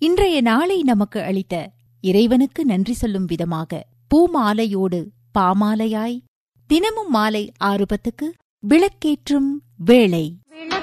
இன்றைய நாளை நமக்கு அளித்த இறைவனுக்கு நன்றி சொல்லும் விதமாக பூமாலையோடு பாமாலையாய் தினமும் மாலை 6:10 விளக்கேற்றும் வேளை.